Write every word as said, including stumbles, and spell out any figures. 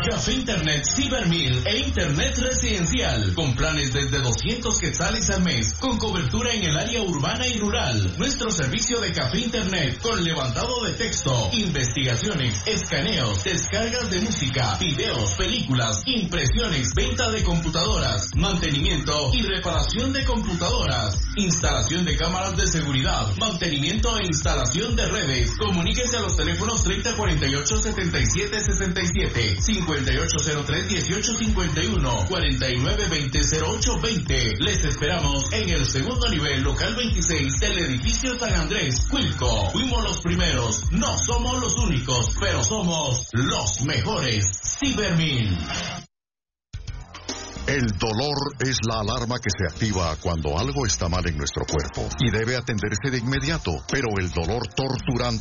Café Internet Cibermil e Internet residencial, con planes desde doscientos quetzales al mes, con cobertura en el área urbana y rural. Nuestro servicio de Café Internet, con levantado de texto, investigaciones, escaneos, descargas de música, videos, películas, impresiones, venta de computadoras, mantenimiento y reparación de computadoras, instalación de cámaras de seguridad, mantenimiento e instalación de redes. Comuníquese a los teléfonos treinta cuarenta y ocho setenta y siete sesenta y siete, cincuenta y ocho cero tres dieciocho cincuenta y uno, cuarenta y nueve veinte cero ocho veinte. Les esperamos en el segundo nivel, local veintiséis del edificio San Andrés, Cuilco. Fuimos los primeros, no somos los únicos, pero somos los mejores. Cibermil. El dolor es la alarma que se activa cuando algo está mal en nuestro cuerpo y debe atenderse de inmediato, pero el dolor torturante